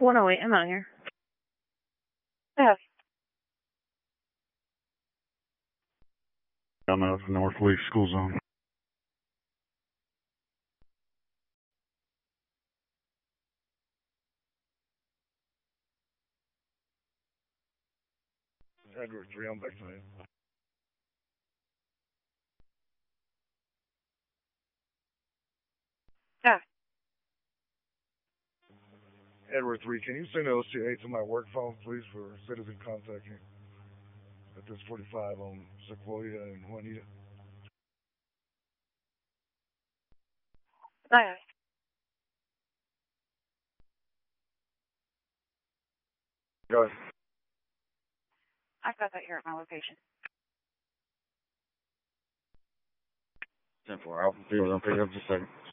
108, I'm out here. Yeah. I'm out of the North Lee School Zone. Edward 3, I'm back to you. Yeah. Edward 3, can you send OCA to my work phone, please, for citizen contacting at this 45 on Sequoia and Juanita? Okay. Go ahead. I've got that here at my location. 10-4, I'll be on pick up just a second.